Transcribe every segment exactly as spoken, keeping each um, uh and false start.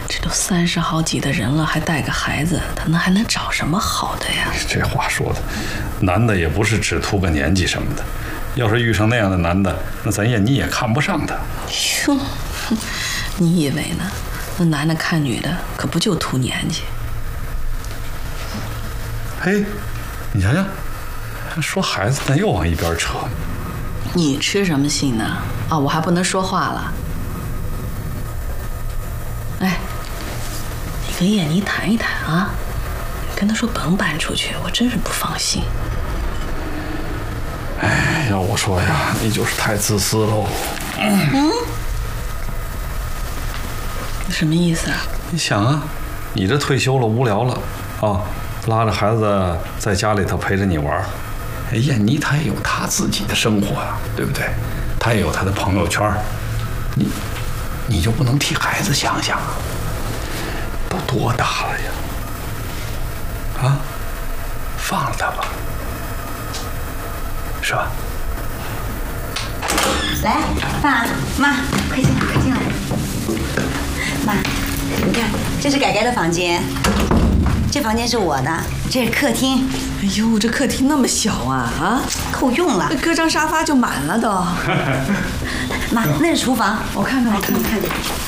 这都三十好几的人了，还带个孩子，他那还能找什么好的呀？ 这话说的，男的也不是只图个年纪什么的。要是遇上那样的男的，那咱燕妮也看不上他。 哟，你以为呢？那男的看女的，可不就图年纪？ 嘿，你瞧瞧，说孩子，咱又往一边扯。 你吃什么心呢？啊，我还不能说话了。哎，你跟燕妮谈一谈啊，跟她说甭搬出去，我真是不放心。 哎，要我说呀，你就是太自私喽。 嗯？什么意思啊？ 你想啊，你这退休了无聊了啊，拉着孩子在家里头陪着你玩。哎，燕妮她也有她自己的生活啊，对不对？她也有她的朋友圈，你你就不能替孩子想想啊？都多大了呀？啊，放了他吧，是吧？ 来，爸妈，快进来，快进来。妈，你看，这是改改的房间，这房间是我的，这是客厅。 哎呦，这客厅那么小啊啊， 够用了， 搁张沙发就满了都。 妈，那是厨房， 我看看，我看看。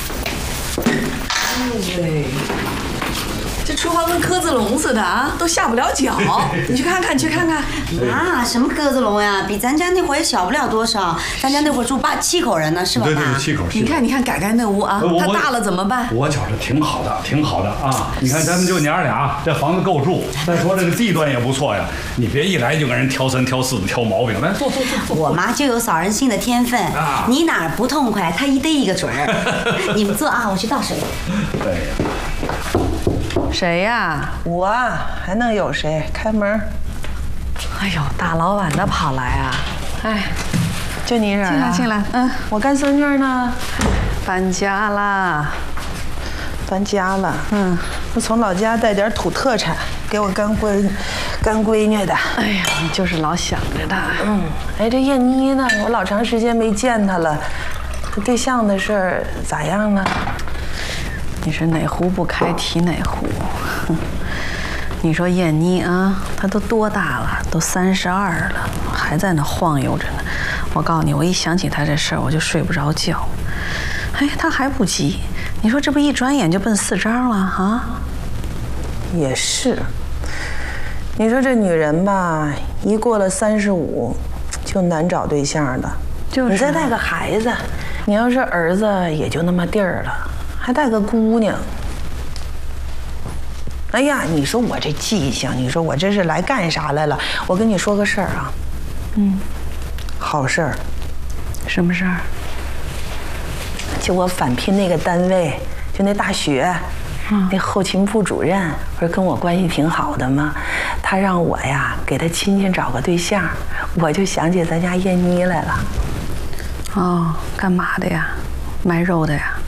哎喂，这厨房跟鸽子笼似的啊，都下不了脚。你去看看，你去看看。 妈，什么鸽子笼呀？比咱家那会儿也小不了多少。咱家那会儿住八七口人呢，是吧？ 对对对，七口。 你看，你看，改改那屋啊，它大了怎么办？ 我觉着挺好的，挺好的啊！你看咱们就娘俩，这房子够住。再说这个地段也不错呀，你别一来就跟人挑三挑四的挑毛病。来，坐坐坐坐。 我妈就有扫人性的天分，啊、你哪儿不痛快，她一逮一个准儿。你们坐啊，我去倒水。 对呀。 谁呀？ 我啊，还能有谁？开门。 哎呦，大老晚的跑来啊！哎， 就你这儿、啊、 进来进来。嗯， 我干孙女呢？ 搬家啦。 搬家了。嗯，我从老家带点土特产给我干闺干闺女的。 哎呀，你就是老想着她。 嗯，哎，这燕妮呢？我老长时间没见她了。她对象的事儿咋样了？ 你是哪壶不开提哪壶。哼，你说燕妮啊，她都多大了？都三十二了，还在那晃悠着呢。我告诉你，我一想起她这事儿，我就睡不着觉。哎，她还不急，你说这不一转眼就奔四张了啊？ 也是。你说这女人吧，一过了三十五，就难找对象了。 就是。 你再带个孩子，你要是儿子也就那么地儿了。还带个姑娘，哎呀，你说我这记性，你说我这是来干啥来了？我跟你说个事儿啊， 嗯， 好事儿。 什么事儿？ 就我返聘那个单位，就那大学，嗯、那后勤部主任不是跟我关系挺好的吗？他让我呀给他亲戚找个对象，我就想起咱家燕妮来了。 哦，干嘛的呀？卖肉的呀？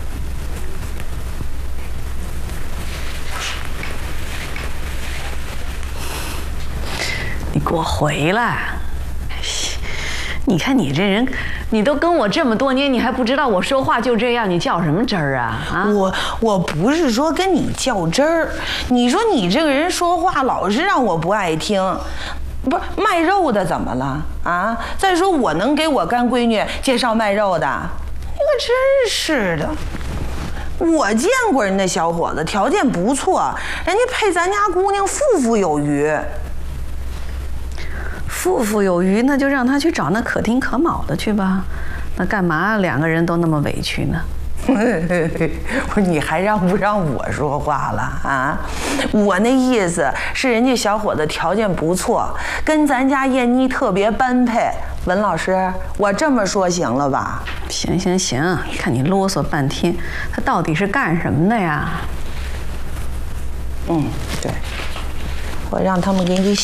你给我回来！你看你这人，你都跟我这么多年，你还不知道我说话就这样，你较什么真儿啊？啊！ 我我不是说跟你较真儿，你说你这个人说话老是让我不爱听。不是卖肉的怎么了啊？再说我能给我干闺女介绍卖肉的？你可真是的！我见过人那小伙子，条件不错，人家配咱家姑娘富富有余。 富富有余，那就让他去找那可丁可卯的去吧。那干嘛两个人都那么委屈呢？ 不是，你还让不让我说话了啊？我那意思是，人家小伙子条件不错，跟咱家燕妮特别般配。文老师，我这么说行了吧？ 行行行，看你啰嗦半天，他到底是干什么的呀？ 嗯，对，我让他们给你